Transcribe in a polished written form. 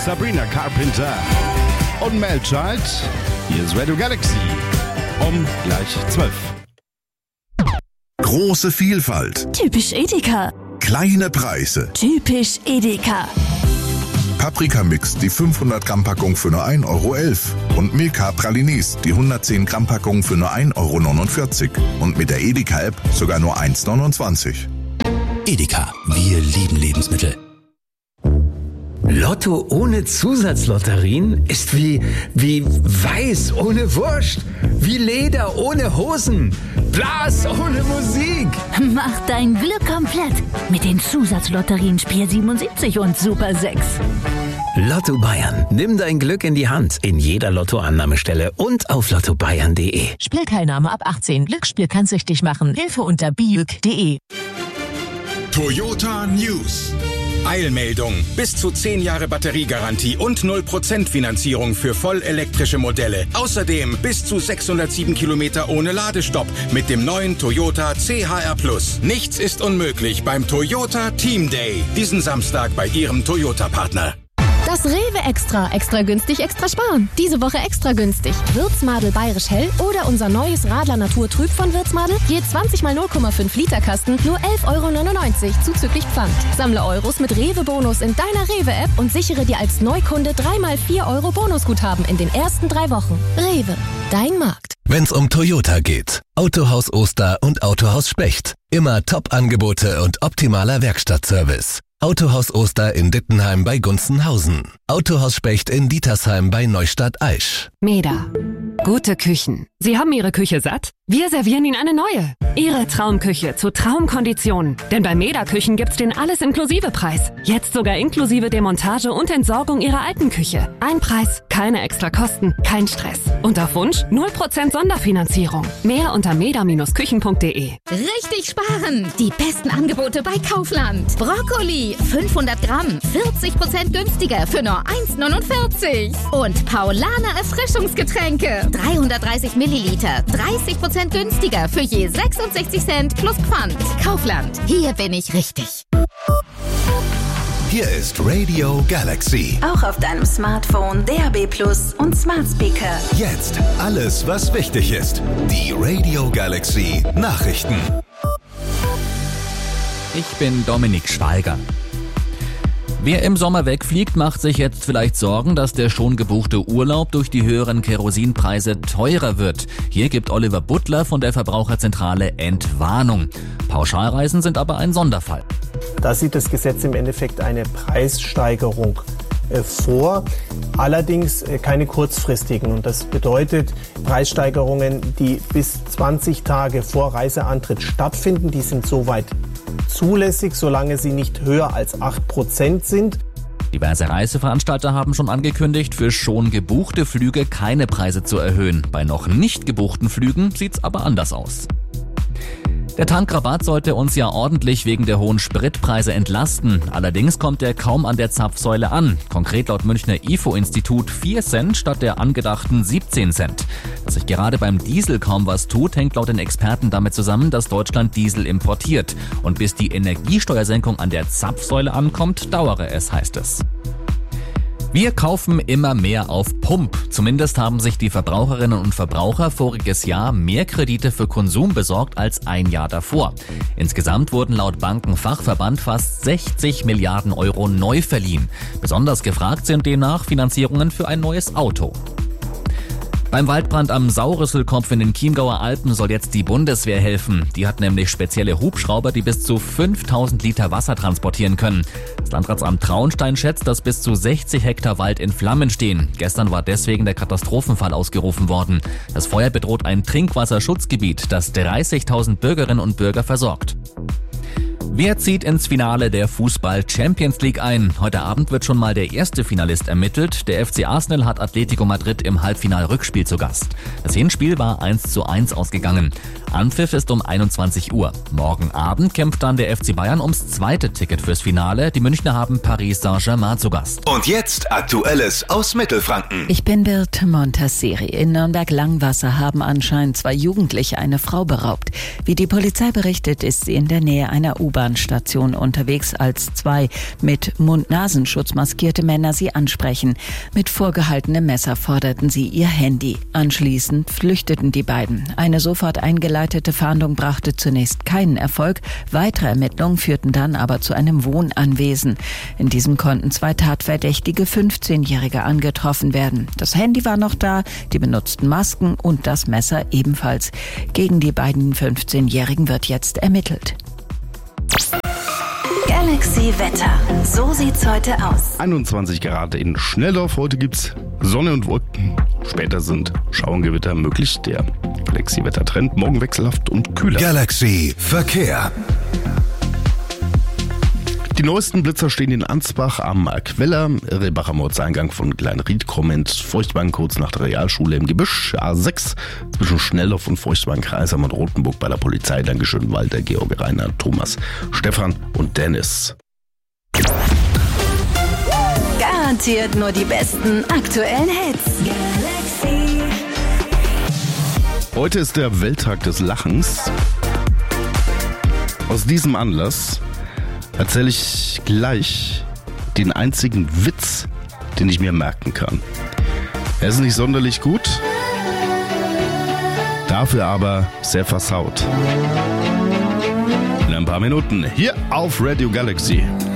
Sabrina Carpenter und Mel Child. Hier ist Radio Galaxy um gleich 12. Große Vielfalt. Typisch Edeka. Kleine Preise. Typisch Edeka. Paprikamix, die 500 Gramm Packung für nur 1,11 € und Milka Pralines, die 110 Gramm Packung für nur 1,49 € und mit der Edeka-App sogar nur 1,29 €. Edeka, wir lieben Lebensmittel. Lotto ohne Zusatzlotterien ist wie Weiß ohne Wurst, wie Leder ohne Hosen, Blas ohne Musik. Mach dein Glück komplett mit den Zusatzlotterien Spiel 77 und Super 6. Lotto Bayern, nimm dein Glück in die Hand in jeder Lottoannahmestelle und auf lottobayern.de. Spielteilnahme ab 18. Glücksspiel kann süchtig machen. Hilfe unter biüg.de. Toyota News. Eilmeldung. Bis zu 10 Jahre Batteriegarantie und 0% Finanzierung für vollelektrische Modelle. Außerdem bis zu 607 Kilometer ohne Ladestopp mit dem neuen Toyota CHR+. Nichts ist unmöglich beim Toyota Team Day. Diesen Samstag bei Ihrem Toyota-Partner. Das Rewe Extra. Extra günstig, extra sparen. Diese Woche extra günstig. Würzmadel Bayerisch Hell oder unser neues Radler Natur Trüb von Würzmadel. Je 20 mal 0,5 Liter Kasten, nur 11,99 € zuzüglich Pfand. Sammle Euros mit Rewe-Bonus in deiner Rewe-App und sichere dir als Neukunde 3 mal 4 € Bonusguthaben in den ersten 3 Wochen. Rewe, dein Markt. Wenn's um Toyota geht, Autohaus Oster und Autohaus Specht. Immer Top-Angebote und optimaler Werkstattservice. Autohaus Oster in Dittenheim bei Gunzenhausen. Autohaus Specht in Dietersheim bei Neustadt-Aisch. Meda. Gute Küchen. Sie haben Ihre Küche satt? Wir servieren Ihnen eine neue. Ihre Traumküche zu Traumkonditionen. Denn bei Meda Küchen gibt's den Alles-Inklusive-Preis. Jetzt sogar inklusive Demontage und Entsorgung Ihrer alten Küche. Ein Preis, keine extra Kosten, kein Stress. Und auf Wunsch 0% Sonderfinanzierung. Mehr unter meda-küchen.de. Richtig sparen! Die besten Angebote bei Kaufland. Brokkoli, 500 Gramm, 40% günstiger für nur 1,49 €. Und Paulaner Erfrischungsgetränke, 330 Milliliter, 30% günstiger für je 66 Cent plus Pfand. Kaufland, hier bin ich richtig. Hier ist Radio Galaxy. Auch auf deinem Smartphone, DAB+ und Smart Speaker. Jetzt alles, was wichtig ist. Die Radio Galaxy Nachrichten. Ich bin Dominik Schweiger. Wer im Sommer wegfliegt, macht sich jetzt vielleicht Sorgen, dass der schon gebuchte Urlaub durch die höheren Kerosinpreise teurer wird. Hier gibt Oliver Butler von der Verbraucherzentrale Entwarnung. Pauschalreisen sind aber ein Sonderfall. Da sieht das Gesetz im Endeffekt eine Preissteigerung vor, allerdings keine kurzfristigen. Und das bedeutet Preissteigerungen, die bis 20 Tage vor Reiseantritt stattfinden. Die sind soweit zulässig, solange sie nicht höher als 8% sind. Diverse Reiseveranstalter haben schon angekündigt, für schon gebuchte Flüge keine Preise zu erhöhen. Bei noch nicht gebuchten Flügen sieht's aber anders aus. Der Tankrabatt sollte uns ja ordentlich wegen der hohen Spritpreise entlasten. Allerdings kommt er kaum an der Zapfsäule an. Konkret laut Münchner IFO-Institut 4 Cent statt der angedachten 17 Cent. Dass sich gerade beim Diesel kaum was tut, hängt laut den Experten damit zusammen, dass Deutschland Diesel importiert. Und bis die Energiesteuersenkung an der Zapfsäule ankommt, dauere es, heißt es. Wir kaufen immer mehr auf Pump. Zumindest haben sich die Verbraucherinnen und Verbraucher voriges Jahr mehr Kredite für Konsum besorgt als ein Jahr davor. Insgesamt wurden laut Bankenfachverband fast 60 Milliarden € neu verliehen. Besonders gefragt sind demnach Finanzierungen für ein neues Auto. Beim Waldbrand am Saurüsselkopf in den Chiemgauer Alpen soll jetzt die Bundeswehr helfen. Die hat nämlich spezielle Hubschrauber, die bis zu 5000 Liter Wasser transportieren können. Das Landratsamt Traunstein schätzt, dass bis zu 60 Hektar Wald in Flammen stehen. Gestern war deswegen der Katastrophenfall ausgerufen worden. Das Feuer bedroht ein Trinkwasserschutzgebiet, das 30.000 Bürgerinnen und Bürger versorgt. Wer zieht ins Finale der Fußball-Champions League ein? Heute Abend wird schon mal der erste Finalist ermittelt. Der FC Arsenal hat Atletico Madrid im Halbfinal-Rückspiel zu Gast. Das Hinspiel war 1:1 ausgegangen. Anpfiff ist um 21 Uhr. Morgen Abend kämpft dann der FC Bayern ums zweite Ticket fürs Finale. Die Münchner haben Paris Saint-Germain zu Gast. Und jetzt Aktuelles aus Mittelfranken. Ich bin Birte Montasseri. In Nürnberg-Langwasser haben anscheinend 2 Jugendliche eine Frau beraubt. Wie die Polizei berichtet, ist sie in der Nähe einer U-Bahn U-Bahn-Station unterwegs, als 2 mit Mund-Nasenschutz maskierte Männer sie ansprechen. Mit vorgehaltenem Messer forderten sie ihr Handy. Anschließend flüchteten die beiden. Eine sofort eingeleitete Fahndung brachte zunächst keinen Erfolg. Weitere Ermittlungen führten dann aber zu einem Wohnanwesen. In diesem konnten 2 tatverdächtige 15-Jährige angetroffen werden. Das Handy war noch da, die benutzten Masken und das Messer ebenfalls. Gegen die beiden 15-Jährigen wird jetzt ermittelt. Galaxy Wetter. So sieht's heute aus. 21 Grad in Schnelldorf. Heute gibt's Sonne und Wolken. Später sind Schauengewitter möglich. Der Galaxy Wettertrend. Morgen wechselhaft und kühler. Galaxy Verkehr. Die neuesten Blitzer stehen in Ansbach am Queller, Rehbacher Mordseingang von Kleinried kommend, Feuchtwangen kurz nach der Realschule im Gebüsch, A6 zwischen Schnelldorf und Feuchtwangen-Kreisheim und Rothenburg bei der Polizei. Dankeschön, Walter, Georg, Rainer, Thomas, Stefan und Dennis. Garantiert nur die besten aktuellen Hits. Galaxy. Heute ist der Welttag des Lachens. Aus diesem Anlass erzähle ich gleich den einzigen Witz, den ich mir merken kann. Er ist nicht sonderlich gut, dafür aber sehr versaut. In ein paar Minuten hier auf Radio Galaxy.